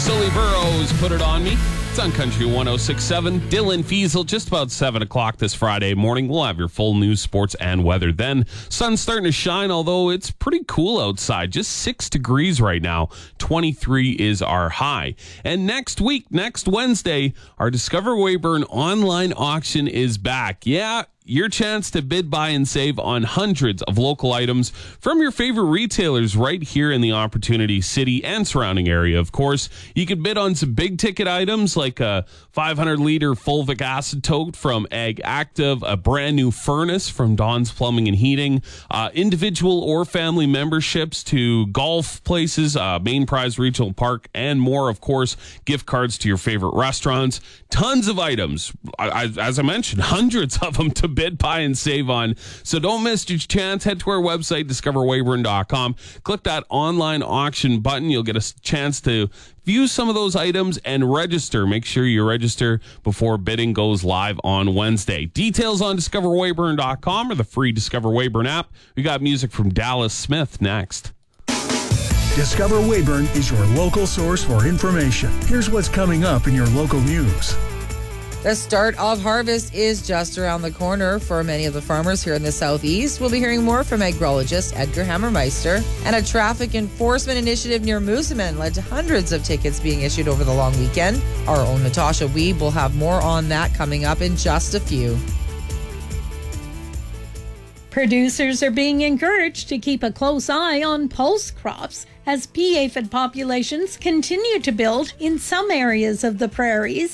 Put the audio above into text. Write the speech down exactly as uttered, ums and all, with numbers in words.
Sully Burrows, Put It On Me. It's on Country one oh six point seven. Dylan Fiesel, just about seven o'clock this Friday morning. We'll have your full news, sports, and weather then. Sun's starting to shine, although it's pretty cool outside. Just six degrees right now. twenty-three is our high. And next week, next Wednesday, our Discover Weyburn online auction is back. Yeah, your chance to bid, buy, and save on hundreds of local items from your favorite retailers right here in the Opportunity City and surrounding area. Of course, you could bid on some big ticket items like a five hundred liter fulvic acid tote from Ag Active, a brand new furnace from Don's Plumbing and Heating, uh, individual or family memberships to golf places, uh, Main Prize Regional Park, and more. Of course, gift cards to your favorite restaurants. Tons of items. I, I, as I mentioned, hundreds of them to bid, buy, and save on. So don't miss your chance. Head to our website, discover weyburn dot com. Click that online auction button. You'll get a chance to view some of those items and register. Make sure you register before bidding goes live on Wednesday. Details on discover weyburn dot com or the free Discover Weyburn app. We got music from Dallas Smith next. Discover Weyburn is your local source for information. Here's what's coming up in your local news. The start of harvest is just around the corner for many of the farmers here in the southeast. We'll be hearing more from agrologist Edgar Hammermeister. And a traffic enforcement initiative near Moosomin led to hundreds of tickets being issued over the long weekend. Our own Natasha Weeb will have more on that coming up in just a few. Producers are being encouraged to keep a close eye on pulse crops as pea aphid populations continue to build in some areas of the prairies.